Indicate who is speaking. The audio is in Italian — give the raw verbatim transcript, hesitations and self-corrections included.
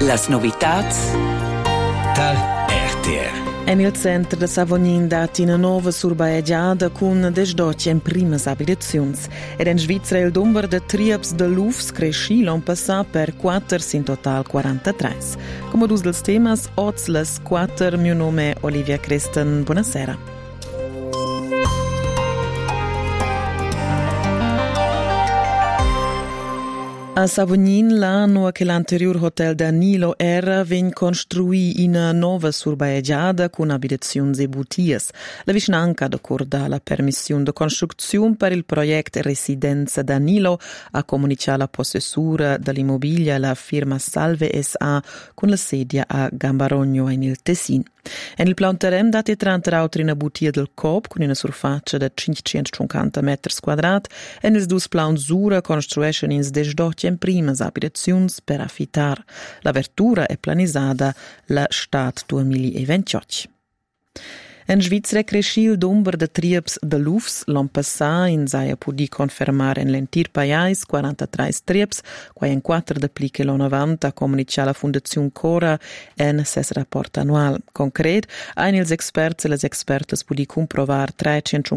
Speaker 1: Las novitats tal R T R.
Speaker 2: En il centro de Savognin dat una nova surbaegiada con desdoci en primas abitazions. Ed en Svizzera il numero de trieps de lufs cresci l'an passà per quattro in total quarantatré. Come dus dels temas, oz les quattro, mio nome è Olivia Cresten, buonasera. A Savognin, l'anno che l'anterior hotel Danilo era, ven construì una nova surbaegiada con abitazioni e butias. La vicinanca d'accorda la permissione di costruzione per il progetto Residenza Danilo a comunicare la possessura dell'immobilia la firma Salve S A con la sede a Gambarogno in il Tessin. En il planterem date trenta altri una butia del Coop con una surfaccia di cinquecentocinquanta metri quadrati e nels dus plaunzura construiscono ins desdoci in primas abitazions per affittar. L'apertura è planizzata la stat duemilaventotto. En Svizzera cresci il numero de trieps de lufs l'an passà in saia pudi confermare en l'entir paiais quarantatré trieps, qua in quattro de pli che l'an avanti a comunicare la Fondazione Cora en ses rapport annual. Concret, ein ils experts e les expertes pudi comprovar